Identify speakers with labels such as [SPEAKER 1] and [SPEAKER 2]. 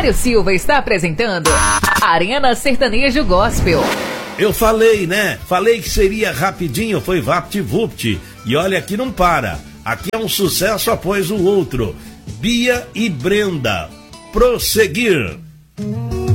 [SPEAKER 1] Mário Silva está apresentando Arena Sertanejo Gospel.
[SPEAKER 2] Eu falei, né? Falei que seria rapidinho, foi vapt-vupt. E olha que não para. Aqui é um sucesso após o outro. Bia e Brenda. Prosseguir.